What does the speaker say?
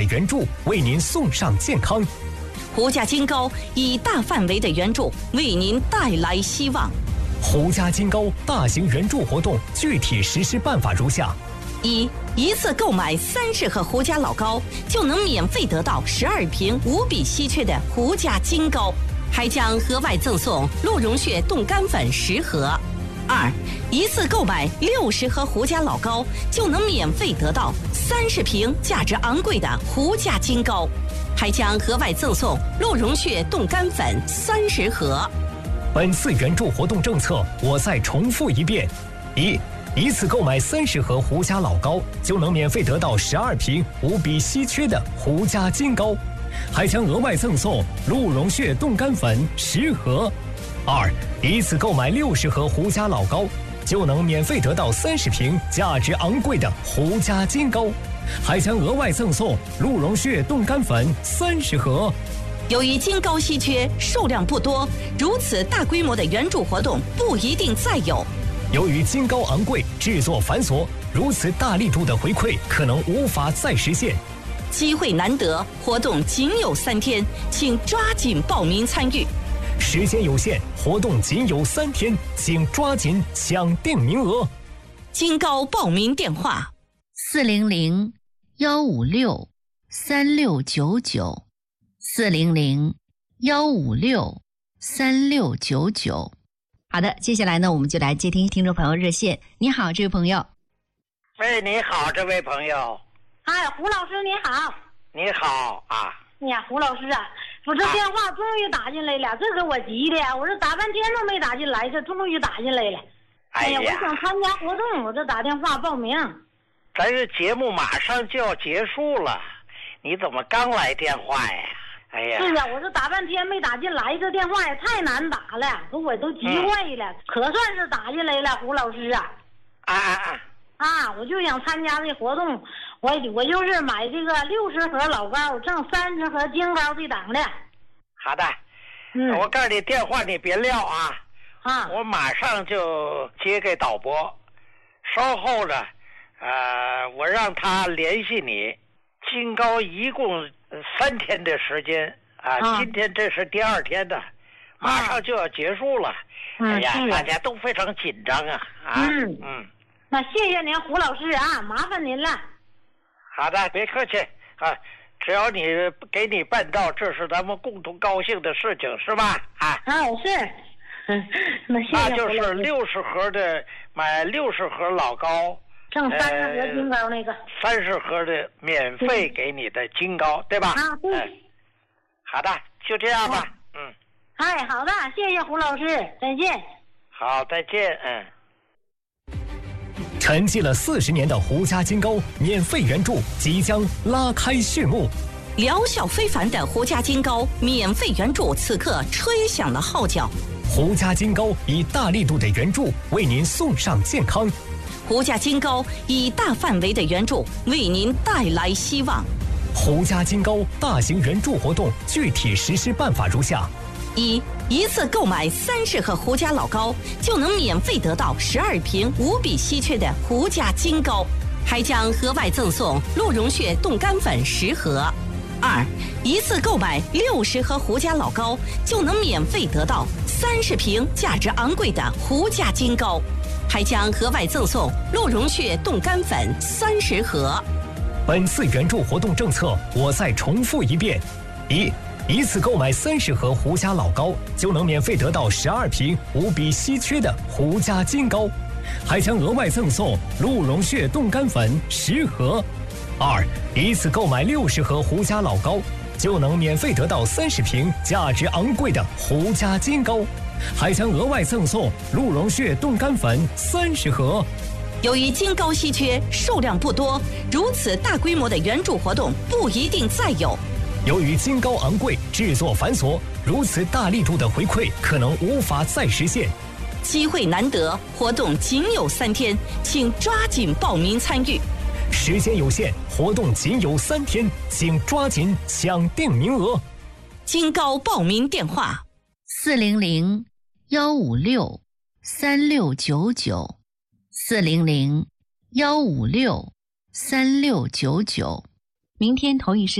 援助为您送上健康。 胡家金膏以大范围的援助为您带来希望。 胡家金膏大型援助活动具体实施办法如下： 一次购买30盒胡家老膏，就能免费得到12瓶无比稀缺的胡家金膏，还将额外赠送鹿茸血冻干粉10盒。一次购买60盒胡家老膏，就能免费得到30瓶价值昂贵的胡家金膏，还将额外赠送鹿茸血冻干粉30盒。 本次援助活动政策，我再重复一遍：一次购买30盒胡家老膏，就能免费得到12瓶无比稀缺的胡家金膏，还将额外赠送鹿茸血冻干粉10盒。一次购买60盒胡家老膏，就能免费得到30瓶价值昂贵的胡家金膏，还将额外赠送鹿茸血冻干粉30盒。 由于金膏稀缺，数量不多，如此大规模的援助活动不一定再有。 由于金膏昂贵，制作繁琐，如此大力度的回馈可能无法再实现。 机会难得，活动仅有3天，请抓紧报名参与。 时间有限，活动仅有3天，请抓紧抢定名额。 金膏报名电话 ：400-156-3699，400-156-3699。好的，接下来呢，我们就来接听听众朋友热线。你好，这位朋友。 喂，你好，这位朋友。 哎，胡老师你好。 你好啊。 哎呀，胡老师啊，我这电话终于打进来了，这给我急的，我这打半天都没打进来，这终于打进来了。哎呀，我想参加活动，我这打电话报名。 咱这节目马上就要结束了，你怎么刚来电话呀？哎呀， 是啊，我这打半天没打进来，这电话也太难打了，我都急坏了，可算是打进来了，胡老师啊。我就想参加这活动，我就是买这个60盒老膏，挣30盒金膏这档的。 好的，我告诉你，电话你别撂啊，我马上就接给导播，稍后呢，我让他联系你。金膏一共3天的时间今天这是第2天的，马上就要结束了。哎呀，大家都非常紧张啊。 那谢谢您胡老师啊，麻烦您了。 好的，别客气啊，只要你给你办到，这是咱们共同高兴的事情，是吧？ 是。那谢谢。 那就是60盒的，买60盒老膏， 挣30盒金膏那个。 30盒的免费给你的金膏，对吧？ 对。 好的，就这样吧。 好的，谢谢胡老师，再见。 好，再见。 沉寂了40年的胡家金膏免费援助即将拉开序幕， 疗效非凡的胡家金膏免费援助此刻吹响了号角。 胡家金膏以大力度的援助为您送上健康。 胡家金膏以大范围的援助为您带来希望。 胡家金膏大型援助活动具体实施办法如下： 一次购买30盒胡家老膏，就能免费得到12瓶无比稀缺的胡家金膏，还将额外赠送鹿茸血冻干粉10盒。一次购买60盒胡家老膏，就能免费得到30瓶价值昂贵的胡家金膏，还将额外赠送鹿茸血冻干粉30盒。 本次援助活动政策，我再重复一遍：一次购买30盒胡家老膏，就能免费得到12瓶无比稀缺的胡家金膏，还将额外赠送鹿茸血冻干粉10盒。一次购买60盒胡家老膏，就能免费得到30瓶价值昂贵的胡家金膏，还将额外赠送鹿茸血冻干粉30盒。 由于金膏稀缺，数量不多，如此大规模的援助活动不一定再有。 由于金膏昂贵，制作繁琐，如此大力度的回馈可能无法再实现。 机会难得，活动仅有3天，请抓紧报名参与。 时间有限，活动仅有3天，请抓紧抢定名额。 金膏报名电话 ：400-156-3699，400-156-3699。明天同一时间